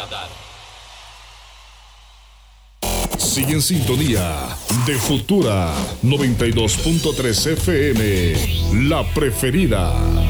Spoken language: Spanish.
Sigue en sintonía de Futura 92.3 FM, la preferida.